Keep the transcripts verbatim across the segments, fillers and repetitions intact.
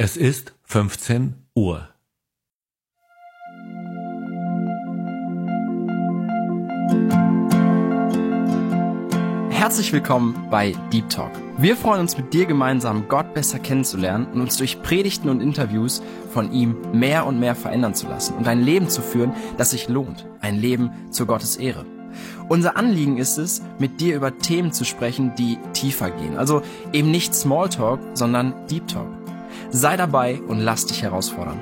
Es ist fünfzehn Uhr. Herzlich willkommen bei Deep Talk. Wir freuen uns, mit dir gemeinsam Gott besser kennenzulernen und uns durch Predigten und Interviews von ihm mehr und mehr verändern zu lassen und ein Leben zu führen, das sich lohnt. Ein Leben zur Gottes Ehre. Unser Anliegen ist es, mit dir über Themen zu sprechen, die tiefer gehen. Also eben nicht Smalltalk, sondern Deep Talk. Sei dabei und lass dich herausfordern.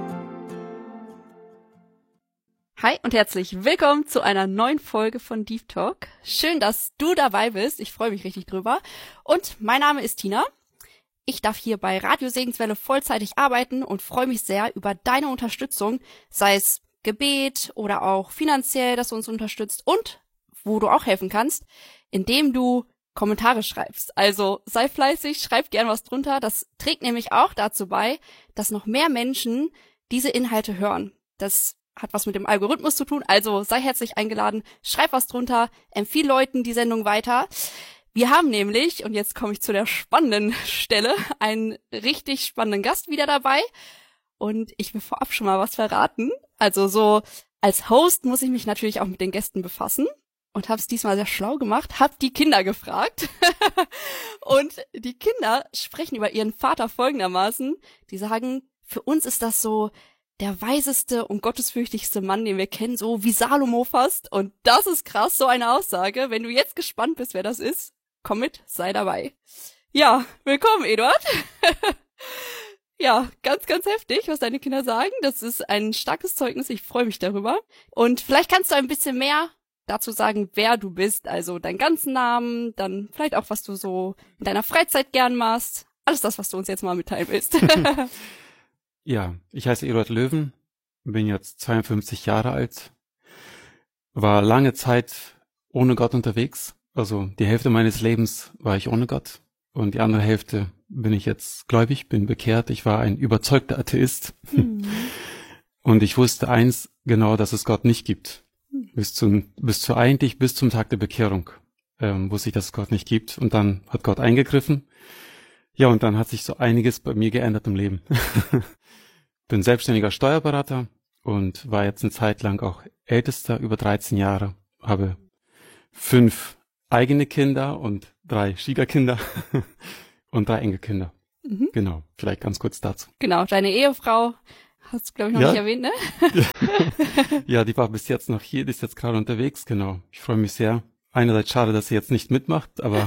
Hi und herzlich willkommen zu einer neuen Folge von Deep Talk. Schön, dass du dabei bist. Ich freue mich richtig drüber. Und mein Name ist Tina. Ich darf hier bei Radio Segenswelle vollzeitig arbeiten und freue mich sehr über deine Unterstützung, sei es Gebet oder auch finanziell, dass du uns unterstützt und wo du auch helfen kannst, indem du Kommentare schreibst. Also sei fleißig, schreib gern was drunter. Das trägt nämlich auch dazu bei, dass noch mehr Menschen diese Inhalte hören. Das hat was mit dem Algorithmus zu tun, also sei herzlich eingeladen, schreib was drunter, empfiehl Leuten die Sendung weiter. Wir haben nämlich, und jetzt komme ich zu der spannenden Stelle, einen richtig spannenden Gast wieder dabei und ich will vorab schon mal was verraten. Also so als Host muss ich mich natürlich auch mit den Gästen befassen und habe es diesmal sehr schlau gemacht, habe die Kinder gefragt und die Kinder sprechen über ihren Vater folgendermaßen, die sagen, für uns ist das so der weiseste und gottesfürchtigste Mann, den wir kennen, so wie Salomo fast. Und das ist krass, so eine Aussage. Wenn du jetzt gespannt bist, wer das ist, komm mit, sei dabei. Ja, willkommen, Eduard. Ja, ganz, ganz heftig, was deine Kinder sagen. Das ist ein starkes Zeugnis, ich freue mich darüber. Und vielleicht kannst du ein bisschen mehr dazu sagen, wer du bist. Also deinen ganzen Namen, dann vielleicht auch, was du so in deiner Freizeit gern machst. Alles das, was du uns jetzt mal mitteilen willst. Ja, ich heiße Eduard Löwen, bin jetzt zweiundfünfzig Jahre alt, war lange Zeit ohne Gott unterwegs, also die Hälfte meines Lebens war ich ohne Gott und die andere Hälfte bin ich jetzt gläubig, bin bekehrt, ich war ein überzeugter Atheist mhm. und ich wusste eins genau, dass es Gott nicht gibt, bis zum, bis zu eigentlich bis zum Tag der Bekehrung ähm, wusste ich, dass es Gott nicht gibt und dann hat Gott eingegriffen. Ja, und dann hat sich so einiges bei mir geändert im Leben. Bin selbstständiger Steuerberater und war jetzt eine Zeit lang auch Ältester, über dreizehn Jahre. Habe fünf eigene Kinder und drei Schwiegerkinder und drei Enkelkinder. Mhm. Genau, vielleicht ganz kurz dazu. Genau, deine Ehefrau hast du, glaube ich, noch ja. nicht erwähnt, ne? Ja, die war bis jetzt noch hier, die ist jetzt gerade unterwegs, genau. Ich freue mich sehr. Einerseits schade, dass sie jetzt nicht mitmacht, aber...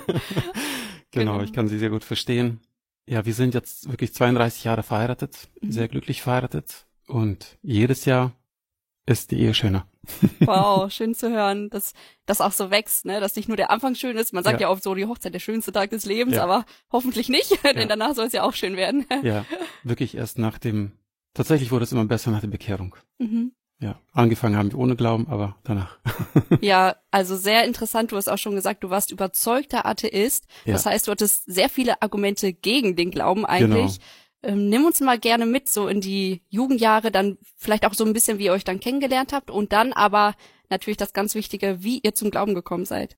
Genau, genau, ich kann sie sehr gut verstehen. Ja, wir sind jetzt wirklich zweiunddreißig Jahre verheiratet, mhm. sehr glücklich verheiratet und jedes Jahr ist die Ehe schöner. Wow, schön zu hören, dass das auch so wächst, ne, dass nicht nur der Anfang schön ist. Man sagt ja, ja oft so, die Hochzeit der schönste Tag des Lebens, ja. aber hoffentlich nicht, denn ja. danach soll es ja auch schön werden. Ja, wirklich erst nach dem, tatsächlich wurde es immer besser nach der Bekehrung. Mhm. Ja, angefangen haben wir ohne Glauben, aber danach. Ja, also sehr interessant. Du hast auch schon gesagt, du warst überzeugter Atheist. Ja. Das heißt, du hattest sehr viele Argumente gegen den Glauben eigentlich. Genau. Ähm, nimm uns mal gerne mit so in die Jugendjahre, dann vielleicht auch so ein bisschen, wie ihr euch dann kennengelernt habt und dann aber natürlich das ganz Wichtige, wie ihr zum Glauben gekommen seid.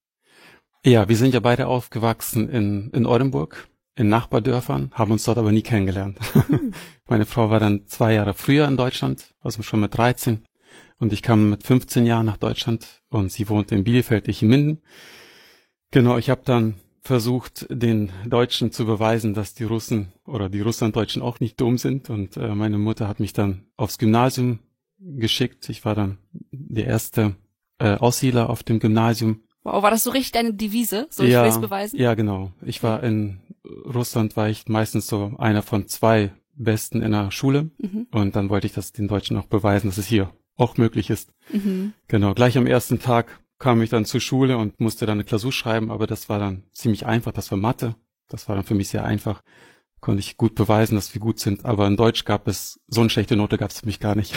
Ja, wir sind ja beide aufgewachsen in, in Oldenburg, in Nachbardörfern, haben uns dort aber nie kennengelernt. Hm. Meine Frau war dann zwei Jahre früher in Deutschland, also schon mit dreizehn. Und ich kam mit fünfzehn Jahren nach Deutschland und sie wohnte in Bielefeld, ich in Minden. Genau, ich habe dann versucht, den Deutschen zu beweisen, dass die Russen oder die Russlanddeutschen auch nicht dumm sind. Und äh, meine Mutter hat mich dann aufs Gymnasium geschickt. Ich war dann der erste äh, Aussiedler auf dem Gymnasium. Wow, war das so richtig deine Devise? So, ich ja, will es beweisen? Ja, genau. Ich war in Russland, war ich meistens so einer von zwei Besten in der Schule. Mhm. Und dann wollte ich das den Deutschen auch beweisen, dass es hier auch möglich ist. Mhm. Genau, gleich am ersten Tag kam ich dann zur Schule und musste dann eine Klausur schreiben, aber das war dann ziemlich einfach, das war Mathe, das war dann für mich sehr einfach, konnte ich gut beweisen, dass wir gut sind, aber in Deutsch gab es, so eine schlechte Note gab es für mich gar nicht,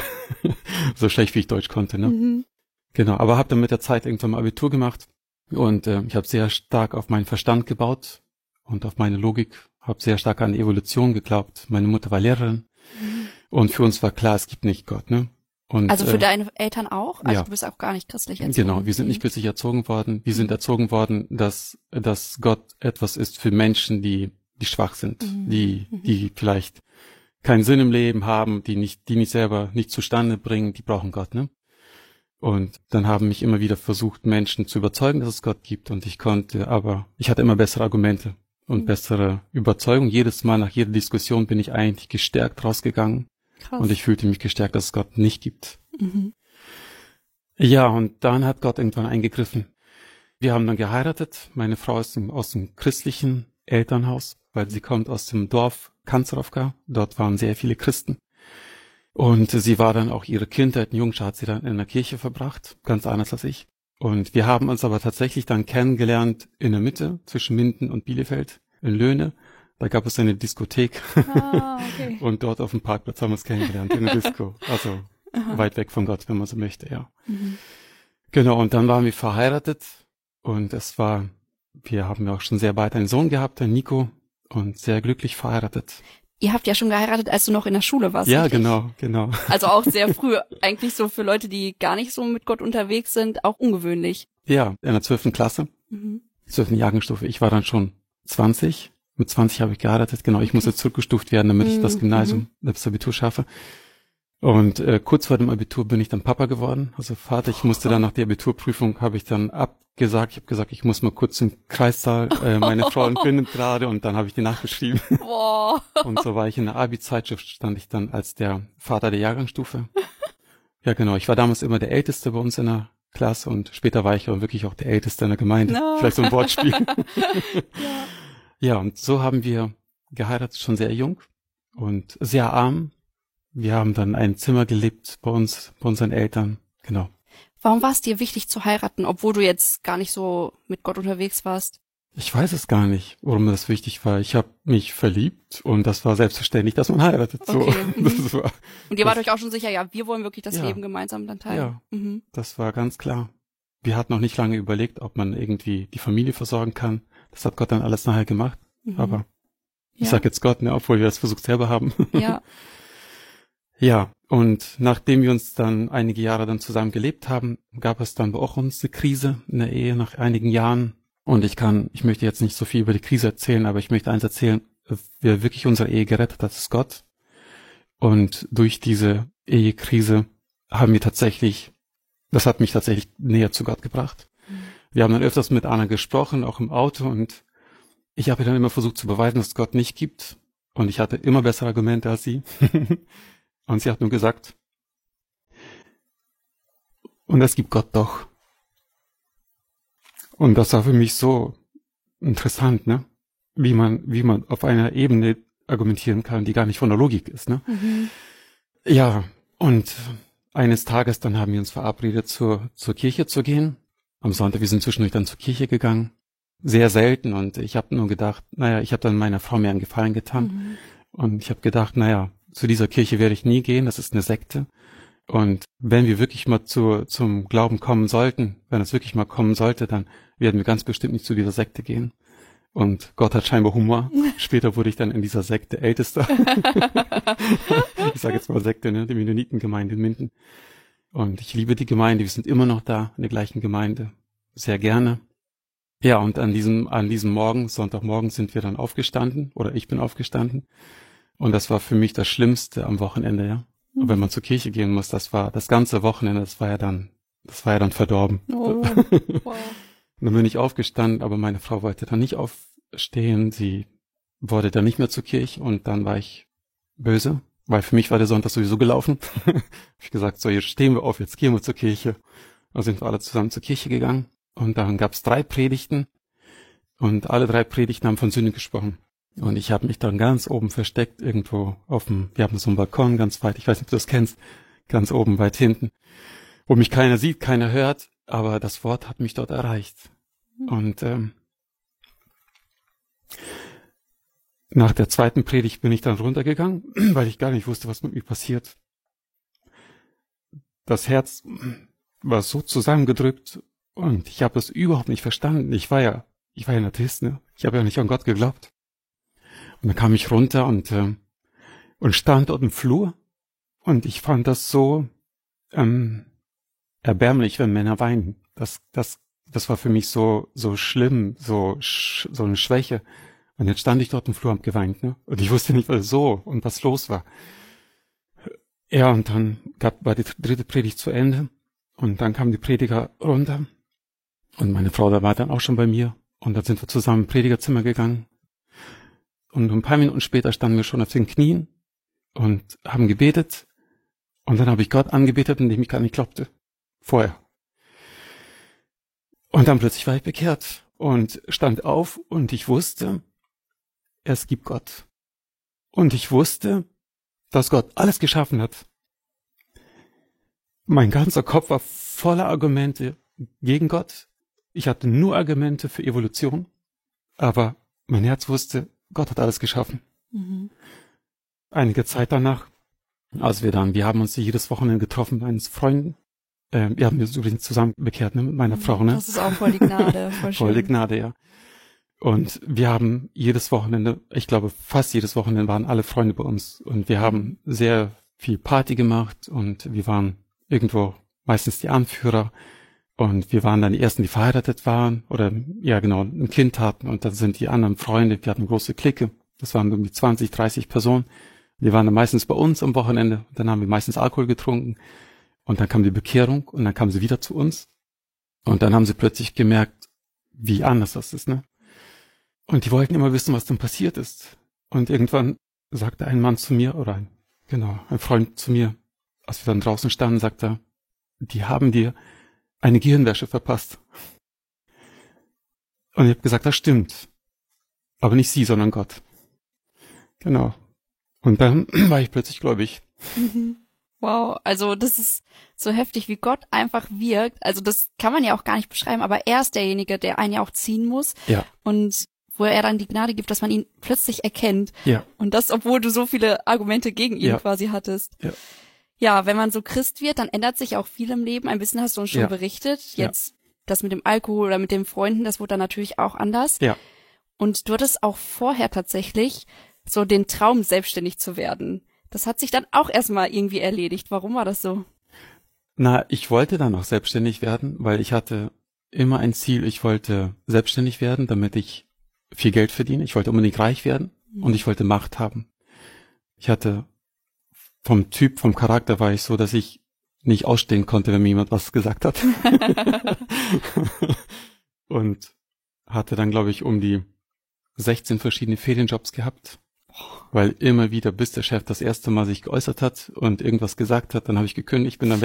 so schlecht wie ich Deutsch konnte, ne? Mhm. Genau, aber habe dann mit der Zeit irgendwann mal Abitur gemacht und äh, ich habe sehr stark auf meinen Verstand gebaut und auf meine Logik, habe sehr stark an Evolution geglaubt, meine Mutter war Lehrerin mhm. und für uns war klar, es gibt nicht Gott, ne? Und, also für äh, deine Eltern auch? Also ja. du bist auch gar nicht christlich erzogen? Genau, wir sind nicht christlich erzogen worden. Wir sind erzogen worden, dass, dass Gott etwas ist für Menschen, die die schwach sind, Mhm. die, Mhm. die vielleicht keinen Sinn im Leben haben, die nicht, die nicht selber nicht zustande bringen, die brauchen Gott, ne? Und dann haben mich immer wieder versucht, Menschen zu überzeugen, dass es Gott gibt. Und ich konnte, aber ich hatte immer bessere Argumente und Mhm. bessere Überzeugung. Jedes Mal nach jeder Diskussion bin ich eigentlich gestärkt rausgegangen. Krass. Und ich fühlte mich gestärkt, dass es Gott nicht gibt. Mhm. Ja, und dann hat Gott irgendwann eingegriffen. Wir haben dann geheiratet. Meine Frau ist im, aus dem christlichen Elternhaus, weil sie kommt aus dem Dorf Kanzrovka. Dort waren sehr viele Christen. Und sie war dann auch ihre Kindheit und Jungschar hat sie dann in der Kirche verbracht, ganz anders als ich. Und wir haben uns aber tatsächlich dann kennengelernt in der Mitte zwischen Minden und Bielefeld in Löhne. Da gab es eine Diskothek Ah, okay. und dort auf dem Parkplatz haben wir uns kennengelernt in der Disco. Also Aha. weit weg von Gott, wenn man so möchte, ja. Mhm. Genau, und dann waren wir verheiratet und es war, wir haben ja auch schon sehr bald einen Sohn gehabt, den Nico, und sehr glücklich verheiratet. Ihr habt ja schon geheiratet, als du noch in der Schule warst. Ja, richtig? genau, genau. Also auch sehr früh. Eigentlich so für Leute, die gar nicht so mit Gott unterwegs sind, auch ungewöhnlich. Ja, in der zwölften Klasse, Mhm. zwölften Jahrgangsstufe. Ich war dann schon zwanzig. Mit zwanzig habe ich geheiratet. Genau, ich musste zurückgestuft werden, damit ich das Mhm, Gymnasium, das Abitur schaffe. Und äh, kurz vor dem Abitur bin ich dann Papa geworden, also Vater. Ich musste dann nach der Abiturprüfung, habe ich dann abgesagt. Ich habe gesagt, ich muss mal kurz im Kreissaal, äh, meine Frau entbindet gerade, und dann habe ich die nachgeschrieben. Boah. Und so war ich in der Abi-Zeitschrift, stand ich dann als der Vater der Jahrgangsstufe. Ja, genau. Ich war damals immer der Älteste bei uns in der Klasse und später war ich auch wirklich auch der Älteste in der Gemeinde. No. Vielleicht so ein Wortspiel. Ja. Ja, und so haben wir geheiratet, schon sehr jung und sehr arm. Wir haben dann ein Zimmer gelebt bei uns, bei unseren Eltern. Genau. Warum war es dir wichtig zu heiraten, obwohl du jetzt gar nicht so mit Gott unterwegs warst? Ich weiß es gar nicht, warum das wichtig war. Ich habe mich verliebt und das war selbstverständlich, dass man heiratet. So, Okay, mhm. das war, Und ihr wart Das- euch auch schon sicher, ja, wir wollen wirklich das Ja. Leben gemeinsam dann teilen. Ja. Mhm. das war ganz klar. Wir hatten noch nicht lange überlegt, ob man irgendwie die Familie versorgen kann. Das hat Gott dann alles nachher gemacht. Mhm. Aber ich Ja. sag jetzt Gott, ne, obwohl wir das versucht selber haben. Ja. Ja, und nachdem wir uns dann einige Jahre dann zusammen gelebt haben, gab es dann auch uns eine Krise in der Ehe nach einigen Jahren. Und ich kann, ich möchte jetzt nicht so viel über die Krise erzählen, aber ich möchte eins erzählen, wer wirklich unsere Ehe gerettet hat, ist Gott. Und durch diese Ehekrise haben wir tatsächlich, das hat mich tatsächlich näher zu Gott gebracht. Mhm. Wir haben dann öfters mit Anna gesprochen, auch im Auto, und ich habe ihr dann immer versucht zu beweisen, dass es Gott nicht gibt. Und ich hatte immer bessere Argumente als sie. Und sie hat nur gesagt, und es gibt Gott doch. Und das war für mich so interessant, ne? Wie man, wie man auf einer Ebene argumentieren kann, die gar nicht von der Logik ist, ne? Mhm. Ja, und eines Tages dann haben wir uns verabredet, zur, zur Kirche zu gehen. Am Sonntag, wir sind zwischendurch dann zur Kirche gegangen. Sehr selten, und ich habe nur gedacht, naja, ich habe dann meiner Frau mehr einen Gefallen getan. Mhm. Und ich habe gedacht, naja, zu dieser Kirche werde ich nie gehen, das ist eine Sekte. Und wenn wir wirklich mal zu, zum Glauben kommen sollten, wenn es wirklich mal kommen sollte, dann werden wir ganz bestimmt nicht zu dieser Sekte gehen. Und Gott hat scheinbar Humor. Später wurde ich dann in dieser Sekte Ältester. Ich sage jetzt mal Sekte, ne, die Mennonitengemeinde in Minden. Und ich liebe die Gemeinde, wir sind immer noch da, in der gleichen Gemeinde. Sehr gerne. Ja, und an diesem, an diesem Morgen, Sonntagmorgen, sind wir dann aufgestanden, oder ich bin aufgestanden. Und das war für mich das Schlimmste am Wochenende, ja. Und wenn man zur Kirche gehen muss, das war das ganze Wochenende, das war ja dann, das war ja dann verdorben. Oh. Wow. Und dann bin ich aufgestanden, aber meine Frau wollte dann nicht aufstehen, sie wollte dann nicht mehr zur Kirche, und dann war ich böse, weil für mich war der Sonntag sowieso gelaufen. Hab ich gesagt, so, jetzt stehen wir auf, jetzt gehen wir zur Kirche. Dann sind wir alle zusammen zur Kirche gegangen, und dann gab es drei Predigten, und alle drei Predigten haben von Sünde gesprochen. Und ich habe mich dann ganz oben versteckt, irgendwo auf dem, wir haben so einen Balkon ganz weit, ich weiß nicht, ob du das kennst, ganz oben weit hinten, wo mich keiner sieht, keiner hört, aber das Wort hat mich dort erreicht. Und ähm, nach der zweiten Predigt bin ich dann runtergegangen, weil ich gar nicht wusste, was mit mir passiert. Das Herz war so zusammengedrückt und ich habe es überhaupt nicht verstanden. Ich war ja, ich war ja ein Atheist, ne? Ich habe ja nicht an Gott geglaubt. Und dann kam ich runter und äh, und stand dort im Flur, und ich fand das so ähm, erbärmlich, wenn Männer weinen. Das, das, das war für mich so so schlimm, so sch, so eine Schwäche. Und jetzt stand ich dort im Flur und hab geweint, ne? Und ich wusste nicht, was so und was los war. Ja, und dann gab, war die dritte Predigt zu Ende. Und dann kam die Prediger runter. Und meine Frau, da war dann auch schon bei mir. Und dann sind wir zusammen im Predigerzimmer gegangen. Und ein paar Minuten später standen wir schon auf den Knien und haben gebetet. Und dann habe ich Gott angebetet, indem ich gar nicht glaubte. Vorher. Und dann plötzlich war ich bekehrt und stand auf und ich wusste, es gibt Gott. Und ich wusste, dass Gott alles geschaffen hat. Mein ganzer Kopf war voller Argumente gegen Gott. Ich hatte nur Argumente für Evolution. Aber mein Herz wusste, Gott hat alles geschaffen. Mhm. Einige Zeit danach, als wir dann, wir haben uns jedes Wochenende getroffen bei uns Freunden. Äh, wir haben uns übrigens zusammen bekehrt, ne, mit meiner Frau, ne? Das ist auch voll die Gnade, voll schön. Voll die Gnade, ja. Und wir haben jedes Wochenende, ich glaube fast jedes Wochenende waren alle Freunde bei uns. Und wir haben sehr viel Party gemacht und wir waren irgendwo meistens die Anführer. Und wir waren dann die Ersten, die verheiratet waren oder, ja genau, ein Kind hatten. Und dann sind die anderen Freunde, wir hatten eine große Clique. Das waren um die zwanzig, dreißig Personen. Die waren dann meistens bei uns am Wochenende. Dann haben wir meistens Alkohol getrunken. Und dann kam die Bekehrung und dann kamen sie wieder zu uns. Und dann haben sie plötzlich gemerkt, wie anders das ist, ne? Und die wollten immer wissen, was denn passiert ist. Und irgendwann sagte ein Mann zu mir, oder ein, genau, ein Freund zu mir, als wir dann draußen standen, sagte er, die haben dir eine Gehirnwäsche verpasst. Und ich habe gesagt, das stimmt. Aber nicht sie, sondern Gott. Genau. Und dann war ich plötzlich gläubig. Mhm. Wow, also das ist so heftig, wie Gott einfach wirkt. Also das kann man ja auch gar nicht beschreiben, aber er ist derjenige, der einen ja auch ziehen muss. Ja. Und wo er dann die Gnade gibt, dass man ihn plötzlich erkennt. Ja. Und das, obwohl du so viele Argumente gegen ihn Ja. quasi hattest. Ja. Ja, wenn man so Christ wird, dann ändert sich auch viel im Leben. Ein bisschen hast du uns schon Ja. berichtet. Jetzt das mit dem Alkohol oder mit den Freunden, das wurde dann natürlich auch anders. Ja. Und du hattest auch vorher tatsächlich so den Traum, selbstständig zu werden. Das hat sich dann auch erstmal irgendwie erledigt. Warum war das so? Na, ich wollte dann auch selbstständig werden, weil ich hatte immer ein Ziel, ich wollte selbstständig werden, damit ich viel Geld verdiene. Ich wollte unbedingt reich werden und ich wollte Macht haben. Ich hatte vom Typ, vom Charakter war ich so, dass ich nicht ausstehen konnte, wenn mir jemand was gesagt hat. Und hatte dann, glaube ich, um die sechzehn verschiedene Ferienjobs gehabt. Weil immer wieder, bis der Chef das erste Mal sich geäußert hat und irgendwas gesagt hat, dann habe ich gekündigt, bin dann